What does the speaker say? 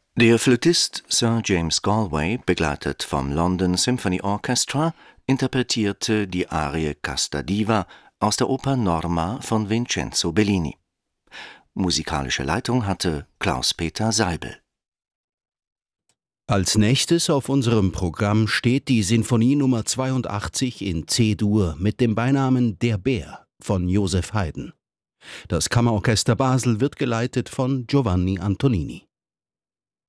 Der Flötist Sir James Galway, begleitet vom London Symphony Orchestra, interpretierte die Arie Casta Diva aus der Oper Norma von Vincenzo Bellini. Musikalische Leitung hatte Klaus-Peter Seibel. Als nächstes auf unserem Programm steht die Sinfonie Nummer 82 in C-Dur mit dem Beinamen Der Bär von Joseph Haydn. Das Kammerorchester Basel wird geleitet von Giovanni Antonini.